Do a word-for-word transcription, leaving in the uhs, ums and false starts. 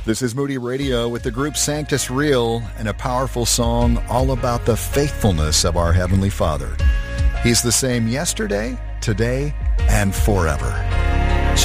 This is Moody Radio with the group Sanctus Real and a powerful song all about the faithfulness of our Heavenly Father. He's the same yesterday, today, and forever.